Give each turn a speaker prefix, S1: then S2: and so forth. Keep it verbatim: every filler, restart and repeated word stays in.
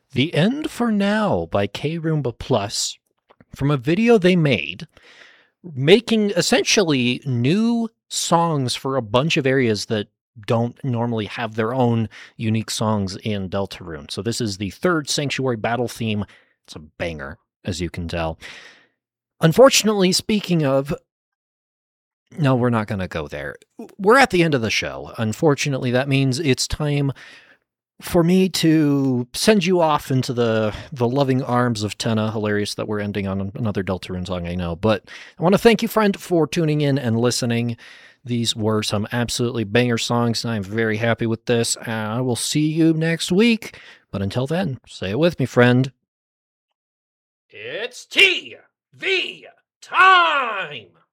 S1: The End for Now by K Roomba Plus, from a video they made, making essentially new songs for a bunch of areas that don't normally have their own unique songs in Deltarune. So this is the third Sanctuary battle theme. It's a banger, as you can tell. Unfortunately, speaking of, no, we're not going to go there. We're at the end of the show. Unfortunately, that means it's time for me to send you off into the the loving arms of Tenna. Hilarious that we're ending on another Deltarune song, I know. But I want to thank you, friend, for tuning in and listening. These were some absolutely banger songs, and I'm very happy with this. I will see you next week. But until then, say it with me, friend. It's T V time!